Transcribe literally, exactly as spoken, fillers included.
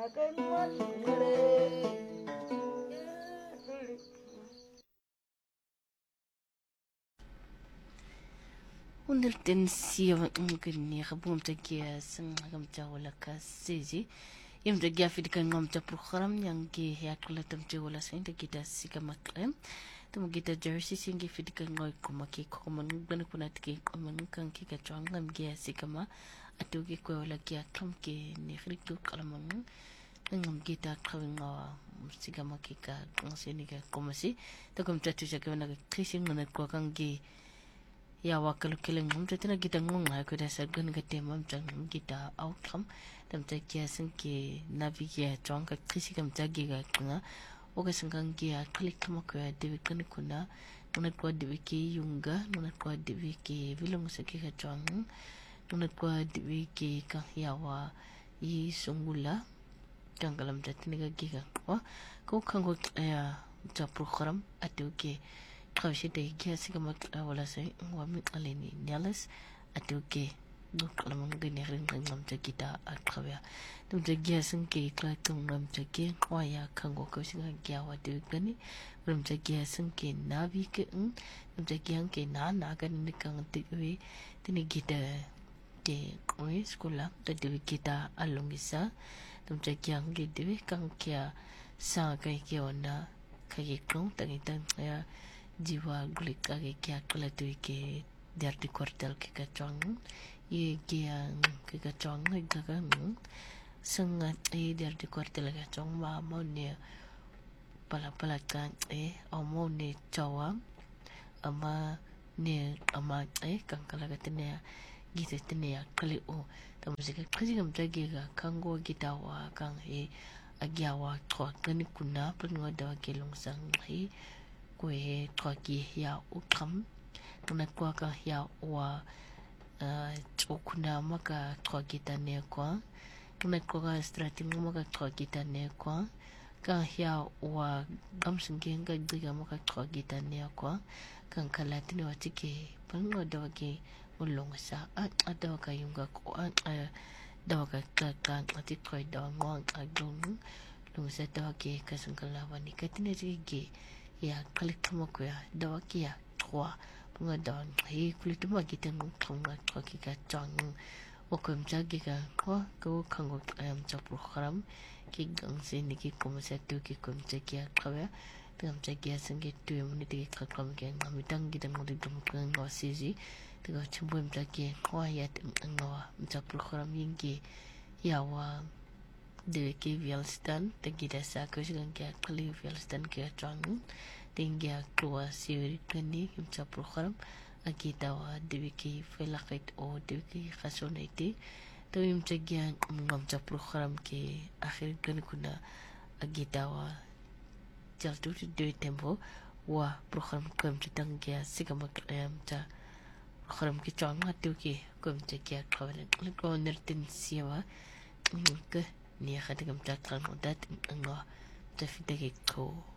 오늘땐 시험 은근히 가봄자기야 생각음자 올라가 세지 임자기야 피디kan ngomja program yang gi ya kulatam jewala sain da kita siga maklem temu kita jersey singi fidikan ngoi kumaki koman gana kuna tiki koman kan ki ka changam gi siga ma atu gi ko la gi kam ki ni khritu kalaman ngam kita kawinga siga maki ka ngosini ka komasi to kum tatu jaga na krising na ko kan gi ya wakal kileng mum tetina kita ngong ha ko dasa gan ga temam jang kita outcome tam ta kya sang ki navigate jang ka krisi kam jagi ga nga oga sang ki ya klik kama ko ya de kan kuna nuna ko de ki yunga nuna ko de ki vilong sa ki ga jang nuna ko de ki ka ya wa yi sungula jangalam tetina ga gi ga wa ko kan ko ya ja program atu ki kawshi da yake suka makala wala sai wa mi aleni nyalas atuke duk lamang gani rin ngam ta kita akawya dum ta gya sun ke ka tum ngam ta ke wa ya kan go ko singa gya wa de gani dum ta gya sun ke navi ke dum ta gya ke na na kan ni kan ti we tini gita de ko skola ta de kita alongisa dum ta gya ke de kan kya sa ka ke ona ka ke kong ta tan ya jiwa gulik age kya kala tu ke derti kwartal ke kacang ye kya ke kacang ngai gaga sangat e derti kwartal ke kacang ma mo ne pala pala kan e amo ne chawa ama ne ama e kan kala ka tene gite tene ya kali o tamu se ka kaji gam tagi ga kango gitawa kan e agyawa to kan kuna perngo da ke longsang hi kue toki ya ukam tuna kwa ka ya wa chokuna maka toki tane kwa tuna kwa ka strating maka toki tane kwa ka ya wa gamsingeng ka diga maka toki tane kwa kan kalatini watike pango dawake ulong sa at adawa ka yung ko at dawa ka ka ati koy dawa ngong agong lung sa dawake kasangkalawan ni katine sige ya kalik kama ko ya dawa kia twa bunga dawan hi kulit ma kita ngong tonga twa ki ka chang o kum jagi ka ko ko kango am cha program ki gang se ni ki kom sa tu ki kom cha kia kawa tam cha kia sangi tu mo ni ti ka kam ke ngam tang gi dang ngodi dum ka ngo si ji ti ga chimbo am cha ki ko ya ngo cha program yin ki ya wa de ke vialstan te gida sa ko sigan ke kali vialstan ke chang tinggia keluar siri kini kimca program agita wa de ke felakit o de ke khasonati to imca gian ngamca program ke akhir kan kuna agita wa jaltu de tempo wa program kam citang ke sigama amca program ke chang atu ke kumca ke kawan ko nertin siwa ke ni khadam ta kan modat ngo ta fitake ko